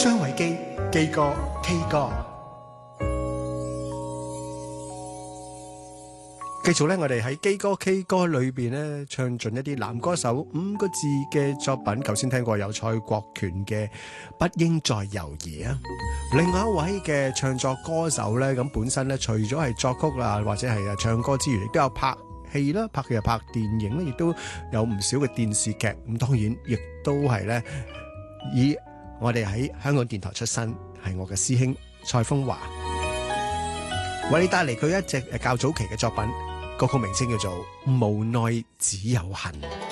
張偉基基哥 K 哥。繼續咧，我哋喺基哥 K 歌裏邊咧唱盡一啲男歌手5個字嘅作品。頭先聽過有蔡國權嘅《不應再猶豫》啊。另外一位嘅唱作歌手咧，咁本身咧除咗係作曲啊或者係唱歌之餘，亦都有拍戲啦，拍戲又拍電影咧，亦都有唔少嘅電視劇。咁當然亦都係咧以我哋喺香港電台出身，係我嘅師兄蔡楓華，為你帶嚟佢一隻較早期嘅作品。歌曲名稱叫做《無奈只有恨》。